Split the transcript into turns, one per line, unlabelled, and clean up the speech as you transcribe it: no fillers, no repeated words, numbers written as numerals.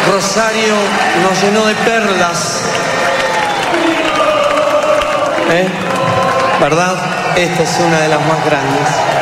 Rosario nos llenó de perlas. ¿Verdad? Esta es una de las más grandes.